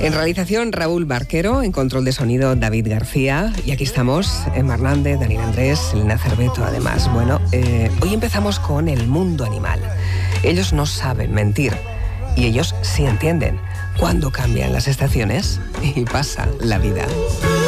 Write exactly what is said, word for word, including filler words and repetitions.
En realización, Raúl Barquero, en control de sonido, David García, y aquí estamos, Emma Hernández, Daniel Andrés, Elena Cerveto, además. Bueno, eh, hoy empezamos con el mundo animal. Ellos no saben mentir, y ellos sí entienden cuándo cambian las estaciones y pasa la vida.